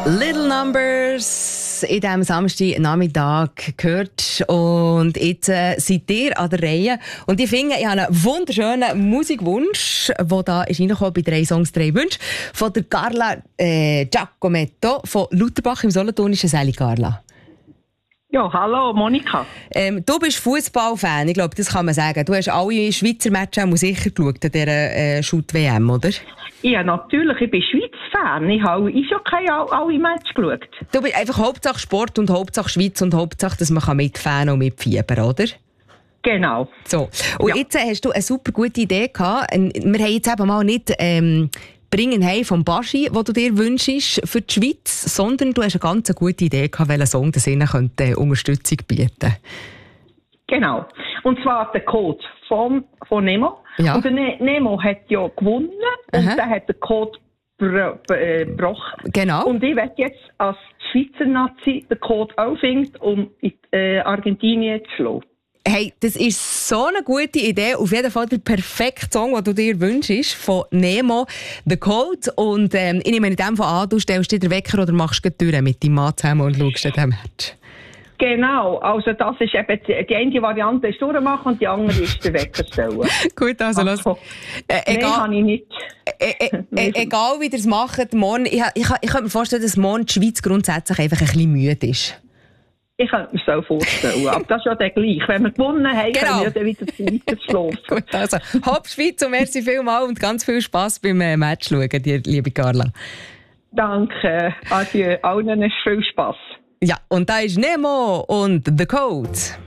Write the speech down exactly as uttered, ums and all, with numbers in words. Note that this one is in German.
Little Numbers in diesem Samstagnachmittag gehört. Und jetzt äh, seid ihr an der Reihe. Und ich finde, ich habe einen wunderschönen Musikwunsch, der da ist reingekommen bei «Drei Songs, drei Wünsche» von der Carla äh, Giacometto von Lutherbach im Solothurnischen. Sali, Carla. Ja, hallo Monika. Ähm, du bist Fußballfan, ich glaube, das kann man sagen. Du hast alle Schweizer Matches auch sicher geschaut an dieser äh, Shoot-W M, oder? Ja, natürlich. Ich bin Schweiz-Fan. Ich habe ich schon keine alle Matches geschaut. Du bist einfach Hauptsache Sport und Hauptsache Schweiz und Hauptsache, dass man mitfahren und mitfiebern, oder? Genau. So. Und ja. Jetzt hast du eine super gute Idee gehabt. Wir haben jetzt eben mal nicht ähm, «Bringen heim» vom Baschi, den du dir wünschst für die Schweiz, sondern du hast eine ganz gute Idee gehabt, welcher Song das ihnen könnte Unterstützung bieten. Genau. Und zwar der Code von, von Nemo. Ja. Und der ne- Nemo hat ja gewonnen. Aha. Und der hat den Code br- br- äh, gebrochen. Genau. Und ich werde jetzt als Schweizer Nazi den Code auffinden, um in äh, Argentinien zu schlagen. Hey, das ist so eine gute Idee. Auf jeden Fall der perfekte Song, den du dir wünschst, von Nemo, «The Code». Und ähm, ich nehme in dem Fall an, du stellst dir den Wecker oder machst du durch mit deinem Mann zusammen und schaust dir den Match. Genau, also das ist eben die, die eine Variante ist durchmachen und die andere ist den Wecker stellen. Gut, also los. Also, Äh, Nein, egal, habe ich nicht. äh, äh, äh, egal wie ihr es macht, morgen, ich, ich, ich könnte mir vorstellen, dass morgen die Schweiz grundsätzlich einfach ein bisschen müde ist. Ich könnte mir so vorstellen, aber das ist ja dann gleich. Wenn wir gewonnen haben, Genau. können wir dann wieder weiter schlafen. Gut, also, hopp Schweiz und merci vielmals und ganz viel Spass beim äh, Match schauen, dir, liebe Carla. Danke, adieu, allen viel Spass. Ja, und da ist Nemo und «The Code».